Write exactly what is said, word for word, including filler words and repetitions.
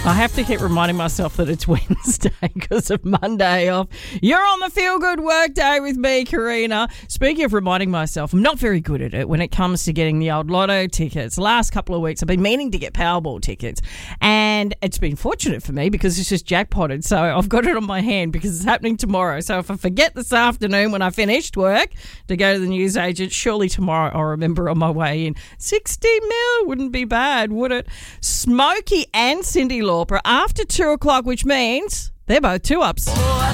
I have to keep reminding myself that it's Wednesday because of Monday off. You're on the Feel Good Work Day with me, Karina. Speaking of reminding myself, I'm not very good at it when it comes to getting the old lotto tickets. The last couple of weeks, I've been meaning to get Powerball tickets, and it's been fortunate for me because it's just jackpotted. So I've got it on my hand because it's happening tomorrow. So if I forget this afternoon when I finished work to go to the newsagent, surely tomorrow I'll remember on my way in. sixty mil wouldn't be bad, would it? Smokey and Cyndi Lauper after two o'clock, which means they're both two-ups. Oh, I